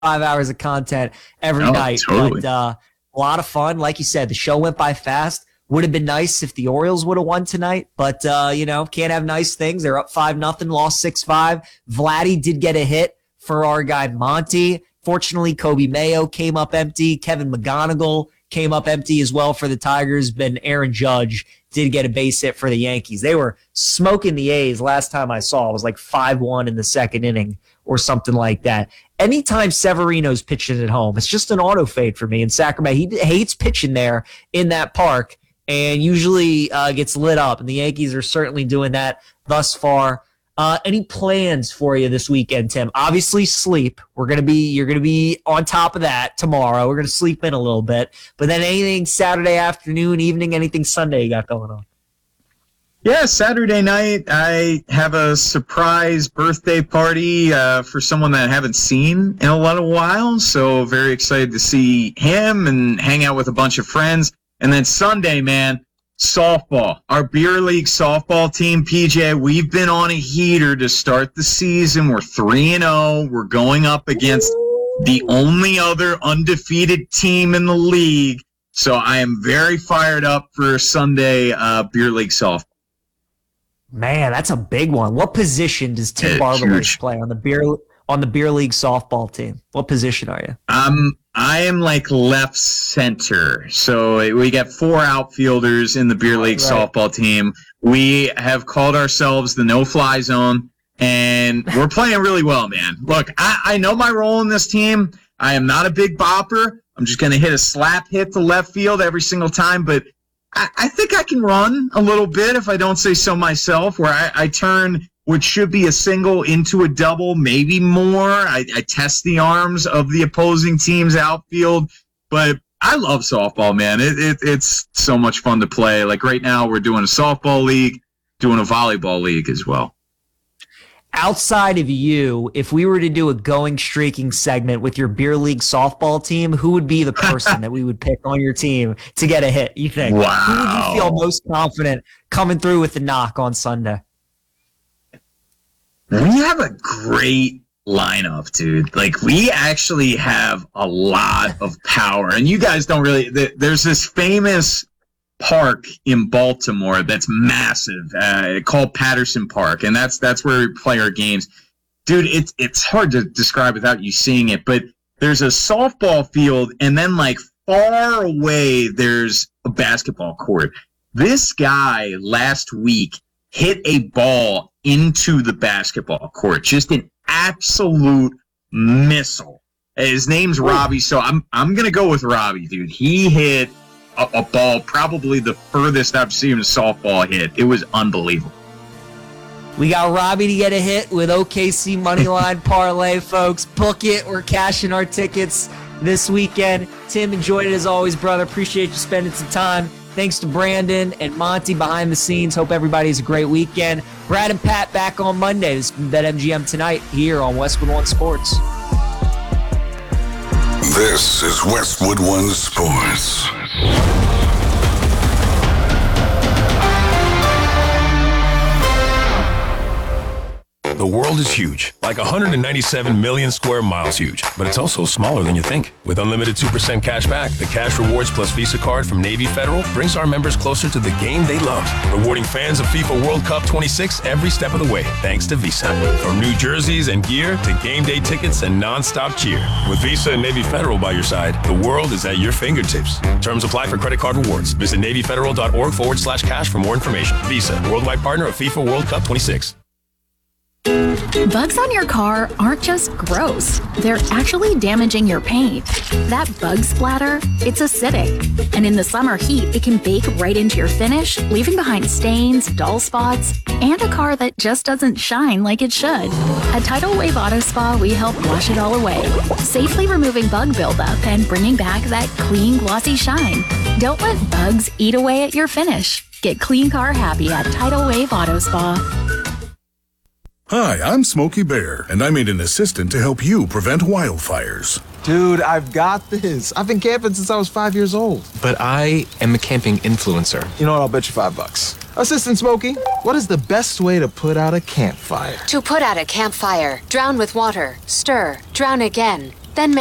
5 hours of content every night. Totally. But a lot of fun. Like you said, the show went by fast. Would have been nice if the Orioles would have won tonight, but can't have nice things. They're up 5-0, lost 6-5. Vladdy did get a hit for our guy Monty. Fortunately, Kobe Mayo came up empty. Kevin McGonigal came up empty as well for the Tigers. But Aaron Judge did get a base hit for the Yankees. They were smoking the A's last time I saw. It was like 5-1 in the second inning or something like that. Anytime Severino's pitching at home, it's just an auto fade for me in Sacramento. He hates pitching there in that park and usually gets lit up. And the Yankees are certainly doing that thus far. Any plans for you this weekend, Tim? Obviously, sleep. You're gonna be on top of that tomorrow. We're gonna sleep in a little bit. But then anything Saturday afternoon, evening, anything Sunday you got going on? Yeah, Saturday night I have a surprise birthday party for someone that I haven't seen in a while. So very excited to see him and hang out with a bunch of friends. And then Sunday, man, softball. Our beer league softball team, PJ, we've been on a heater to start the season. We're 3-0. We're going up against the only other undefeated team in the league. So I am very fired up for Sunday beer league softball. Man, that's a big one. What position does Tim Barberwich play on the beer league softball team? What position are you? I am like left center. So we got 4 outfielders in the beer league softball team. We have called ourselves the no-fly zone, and we're playing really well, man. Look, I know my role in this team. I am not a big bopper. I'm just going to hit a slap hit to left field every single time, but I think I can run a little bit, if I don't say so myself, where I turn what should be a single into a double, maybe more. I test the arms of the opposing team's outfield. But I love softball, man. It's so much fun to play. Like right now, we're doing a softball league, doing a volleyball league as well. Outside of you, if we were to do a going streaking segment with your beer league softball team, who would be the person that we would pick on your team to get a hit, you think? Wow. Who would you feel most confident coming through with the knock on Sunday? We have a great lineup, dude. Like, we actually have a lot of power. And you guys don't really... There's this famous park in Baltimore that's massive, called Patterson Park, and that's where we play our games. Dude, it's hard to describe without you seeing it, but there's a softball field, and then like far away there's a basketball court. This guy last week hit a ball into the basketball court, just an absolute missile. His name's Robbie, so I'm gonna go with Robbie, dude. He hit a ball, probably the furthest I've seen a softball hit. It was unbelievable. We got Robbie to get a hit with OKC Moneyline Parlay, folks. Book it. We're cashing our tickets this weekend. Tim, enjoyed it as always, brother. Appreciate you spending some time. Thanks to Brandon and Monty behind the scenes. Hope everybody has a great weekend. Brad and Pat back on Monday. This has been BetMGM Tonight here on Westwood One Sports. This is Westwood One Sports. The world is huge, like 197 million square miles huge, but it's also smaller than you think. With unlimited 2% cash back, the Cash Rewards Plus Visa card from Navy Federal brings our members closer to the game they love, rewarding fans of FIFA World Cup 26 every step of the way, thanks to Visa. From new jerseys and gear to game day tickets and non-stop cheer. With Visa and Navy Federal by your side, the world is at your fingertips. Terms apply for credit card rewards. Visit NavyFederal.org/cash for more information. Visa, worldwide partner of FIFA World Cup 26. Bugs on your car aren't just gross. They're actually damaging your paint. That bug splatter, it's acidic. And in the summer heat, it can bake right into your finish, leaving behind stains, dull spots, and a car that just doesn't shine like it should. At Tidal Wave Auto Spa, we help wash it all away, safely removing bug buildup and bringing back that clean, glossy shine. Don't let bugs eat away at your finish. Get clean car happy at Tidal Wave Auto Spa. Hi, I'm Smokey Bear, and I made an assistant to help you prevent wildfires. Dude, I've got this. I've been camping since I was 5 years old. But I am a camping influencer. You know what? I'll bet you $5. Assistant Smokey, what is the best way to put out a campfire? To put out a campfire, drown with water, stir, drown again,